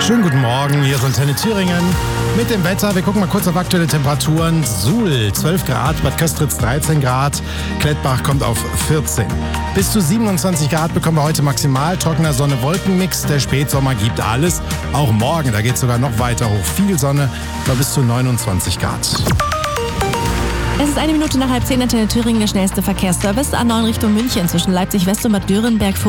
Schönen guten Morgen, hier ist Antenne Thüringen mit dem Wetter. Wir gucken mal kurz auf aktuelle Temperaturen. Suhl 12 Grad, Bad Köstritz 13 Grad, Klettbach kommt auf 14. Bis zu 27 Grad bekommen wir heute maximal. Trockener Sonne-Wolkenmix, der Spätsommer gibt alles. Auch morgen, da geht es sogar noch weiter hoch. Viel Sonne, bis zu 29 Grad. Es ist 1 Minute nach 9:30, Antenne Thüringen, der schnellste Verkehrsservice. A9 Richtung München zwischen Leipzig West und Bad Dürrenberg